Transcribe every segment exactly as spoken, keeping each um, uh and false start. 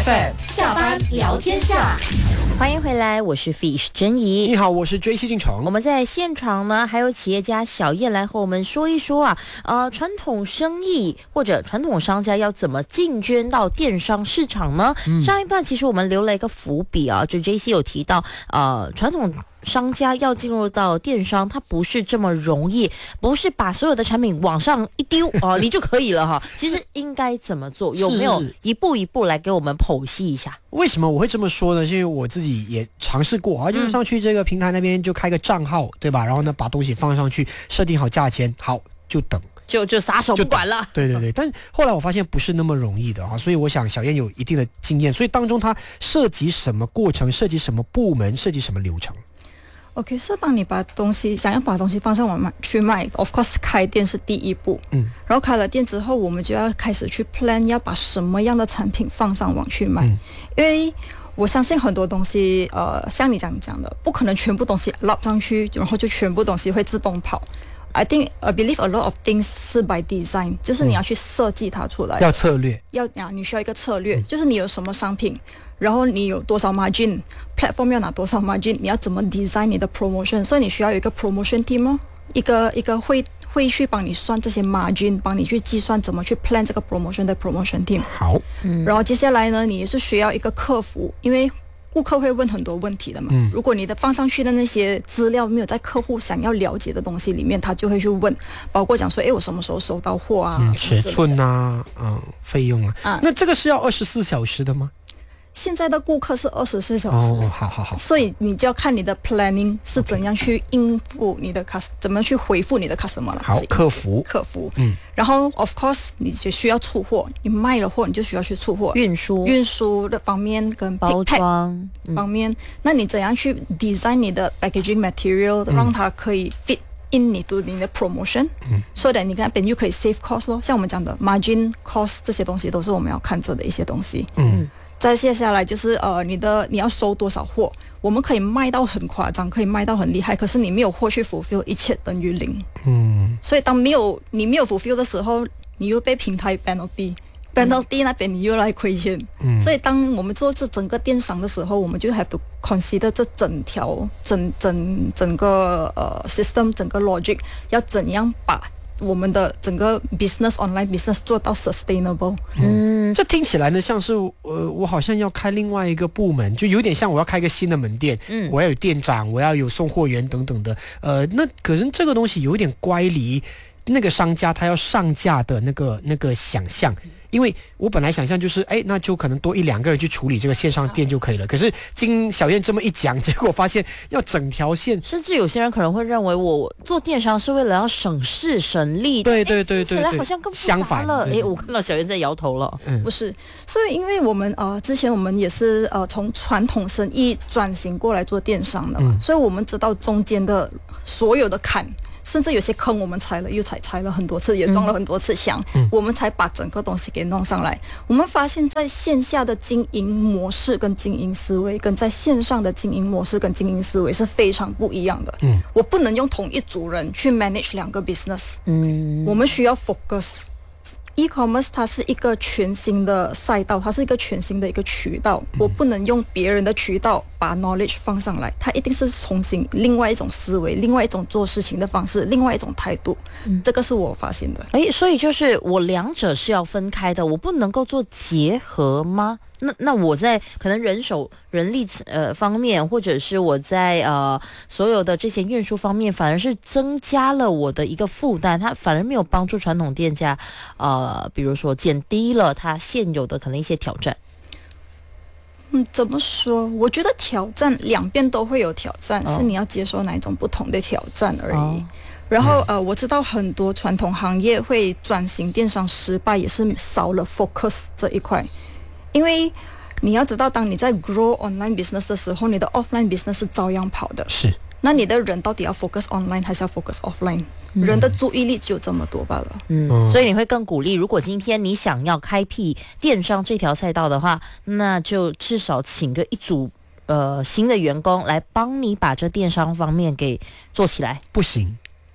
F M 下班聊天下， 欢迎回来，我是 Fish 珍怡。 你好，我是 J C 进城。 我们在现场呢，还有企业家小燕来和我们说一说啊，呃，传统生意或者传统商家要怎么进军到电商市场呢？嗯、上一段其实我们留了一个伏笔啊，就 J C 有提到，呃，传统商家要进入到电商，它不是这么容易，不是把所有的产品往上一丢哦、呃，你就可以了哈。其实应该怎么做？有没有一步一步来给我们剖析一下？ 为什么我会这么说呢？是因为我自己也尝试过啊，就是上去这个平台那边就开个账号，嗯、对吧？然后呢，把东西放上去，设定好价钱，好就等。 就就撒手不管了， 对对对，但后来我发现不是那么容易的啊，所以我想小燕有一定的经验，所以当中它涉及什么过程，涉及什么部门，涉及什么流程。 OK， 所以当你把东西想要把东西放上网去卖 ，of course 开店是第一步，嗯，然后开了店之后，我们就要开始去 plan 要把什么样的产品放上网去卖，嗯、因为我相信很多东西，呃，像你讲讲的，不可能全部东西 load 上去，然后就全部东西会自动跑。I think I believe a lot of things 是 by design， 就是你要去设计它出来， 要策略， 要啊，你需要一个策略，嗯、就是你有什么商品，然后你有多少 margin，platform 要拿多少 margin， 你要怎么 design 你的 promotion， 所以你需要有一个 promotion team 哦，一个一个会会去帮你算这些 margin， 帮你去计算怎么去 plan 这个 promotion 的 promotion team。 好， 嗯，然后接下来呢，你也是需要一个客服，因为顾客会问很多问题的嘛，嗯、如果你的放上去的那些资料没有在客户想要了解的东西里面，他就会去问，包括讲说，哎，我什么时候收到货啊， 嗯、尺寸啊，嗯，费用啊， 啊那这个是要二十四小时的吗？ 现在的顾客是二十四小时， 哦，好好好， 所以你就要看你的 planning 是怎样去应付你的 cust， 怎么去回复你的 customer 了。 好，客服， 客服，嗯，然后 of course 你就需要出货，你卖了货你就需要去出货， 运输， 运输的方面跟包装方面，嗯、那你怎样去 design 你的 packaging material，、嗯、让它可以 fit in 你的你的 promotion，嗯，所以你看那边就可以 save cost 咯，像我们讲的 margin cost 这些东西都是我们要看着的一些东西，嗯。再接下来就是呃，你的你要收多少货？我们可以卖到很夸张，可以卖到很厉害，可是你没有货去 fulfill， 一切等于零。嗯，所以当没有你没有 fulfill 的时候，你又被平台 penalty，penalty、嗯、那边你又来亏钱。嗯，所以当我们做这整个电商的时候，我们就 have to consider 这整条整整整个呃 system 整个 logic 要怎样把我们的整个 business online business 做到 sustainable。 嗯，这听起来呢像是呃，我好像要开另外一个部门，就有点像我要开一个新的门店，嗯，我要有店长，我要有送货员等等的。呃，那可是这个东西有点乖离那个商家他要上架的那个那个想象。因为我本来想象就是，哎，那就可能多一两个人去处理这个线上店就可以了。可是经小燕这么一讲，结果发现要整条线， 甚至有些人可能会认为我做电商是为了要省事省力。 对对对对， 起来好像更复杂了。哎，我看到小燕在摇头了。 嗯，不是，所以因为我们呃之前我们也是呃从传统生意转型过来做电商的嘛，嗯、所以我们知道中间的所有的坎。甚至有些坑我们踩了又踩踩了很多次，也撞了很多次墙、嗯、我们才把整个东西给弄上来。我们发现在线下的经营模式跟经营思维跟在线上的经营模式跟经营思维是非常不一样的、嗯、我不能用同一组人去 manage 两个 business、嗯、我们需要 focus。e-commerce 它是一个全新的赛道，它是一个全新的一个渠道，我不能用别人的渠道把 knowledge 放上来，它一定是重新另外一种思维，另外一种做事情的方式，另外一种态度、嗯、这个是我发现的。 诶，所以就是我两者是要分开的，我不能够做结合吗？那那我在可能人手人力呃方面，或者是我在呃所有的这些运输方面，反而是增加了我的一个负担，它反而没有帮助传统店家呃比如说减低了它现有的可能一些挑战。 嗯，怎么说？我觉得挑战两边都会有挑战，哦、是你要接受哪一种不同的挑战而已。哦、然后呃，我知道很多传统行业会转型电商失败，也是少了 focus 这一块。因为你要知道，当你在 grow online business 的时候，你的 offline business 是照样跑的。 是。 那你的人到底要 focus online 还是要 focus offline？、嗯、人的注意力只有这么多罢了。 嗯，所以你会更鼓励，如果今天你想要开辟电商这条赛道的话，那就至少请个一组呃新的员工来帮你把这电商方面给做起来。 不行。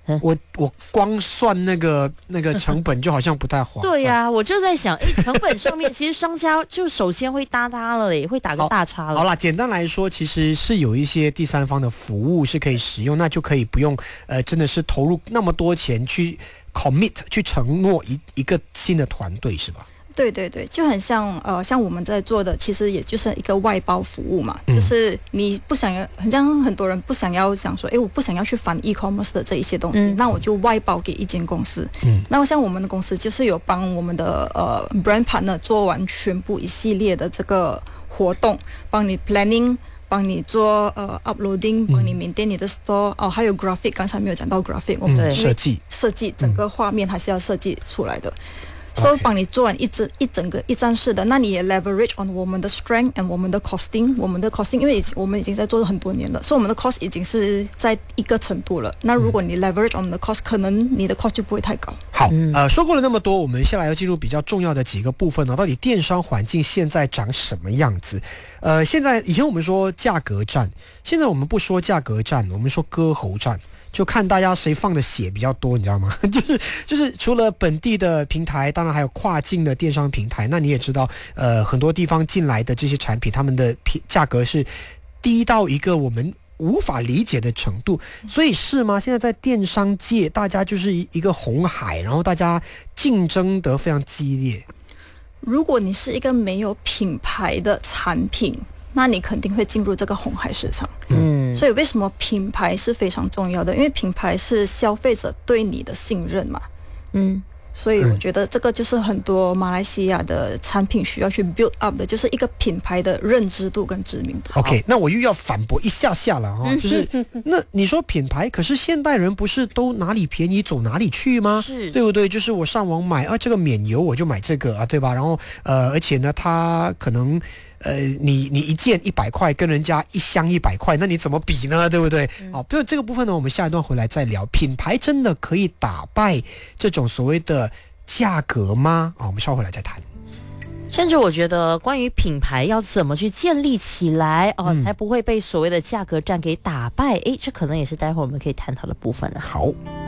我我光算那个那个成本就好像不太划算。 对呀、啊，我就在想，哎，成本上面其实商家就首先会搭搭了嘞，会打个大叉了。 好啦，简单来说，其实是有一些第三方的服务是可以使用，那就可以不用呃，真的是投入那么多钱去 commit 去承诺一一个新的团队，是吧？ 对对对，就很像呃，像我们在做的，其实也就是一个外包服务嘛，嗯、就是你不想要，很像很多人不想要想说，哎，我不想要去翻 e-commerce 的这一些东西，嗯、那我就外包给一间公司。嗯，那像我们的公司就是有帮我们的呃 brand partner 做完全部一系列的这个活动，帮你 planning。帮你做呃 uploading， 帮你maintain你的 store，、嗯、哦，还有 graphic， 刚才没有讲到 graphic， 我们设计设计整个画面还是要设计出来的。所以帮你做完一整一整个一站式的，那你也 leverage on 我们的 strength and 我们的 costing， 我们的 costing， 因为我们已经在做了很多年了，所以我们的 cost 已经是在一个程度了。那如果你 leverage on 我们的 cost， 可能你的 cost 就不会太高。 好，呃，说过了那么多，我们下来要进入比较重要的几个部分呢。到底电商环境现在长什么样子？呃，现在以前我们说价格战，现在我们不说价格战，我们说割喉战。就看大家谁放的血比较多，你知道吗？就是就是除了本地的平台，当然还有跨境的电商平台。那你也知道，呃，很多地方进来的这些产品，他们的价格是低到一个我们无法理解的程度。所以是吗？现在在电商界，大家就是一个红海，然后大家竞争得非常激烈。 如果你是一个没有品牌的产品，那你肯定会进入这个红海市场。嗯，所以为什么品牌是非常重要的？因为品牌是消费者对你的信任嘛。嗯，所以我觉得这个就是很多马来西亚的产品需要去 build up 的，就是一个品牌的认知度跟知名度。 OK， 那我又要反驳一下下了哈，就是那你说品牌，可是现代人不是都哪里便宜走哪里去吗？ 是， 对不对？就是我上网买啊，这个免邮我就买这个啊，对吧？然后呃，而且呢，它可能。呃，你你一件一百块，跟人家一箱一百块，那你怎么比呢？对不对？嗯、好，不过这个部分呢，我们下一段回来再聊。品牌真的可以打败这种所谓的价格吗？啊，我们稍回来再谈。 甚至我觉得，关于品牌要怎么去建立起来哦，嗯、才不会被所谓的价格战给打败，诶，这可能也是待会儿我们可以探讨的部分了。 好。